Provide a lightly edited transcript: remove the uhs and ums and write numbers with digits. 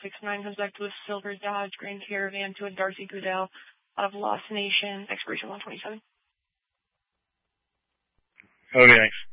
69 comes back to a silver Dodge Grand Caravan to a Darcy Goodell out of Lost Nation, expiration 127. Okay, thanks.